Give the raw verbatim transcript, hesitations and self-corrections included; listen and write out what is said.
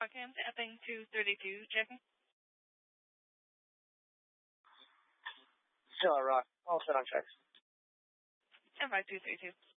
Cam, Epping two thirty-two, checking. Still Rock, all set on checks. And five two three two.